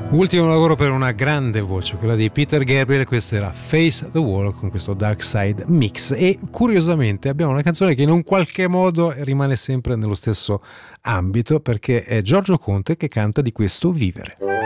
Ultimo lavoro per una grande voce, quella di Peter Gabriel. Questa era Face the Wall con questo Dark Side Mix, e curiosamente abbiamo una canzone che in un qualche modo rimane sempre nello stesso ambito, perché è Giorgio Conte che canta di questo Vivere.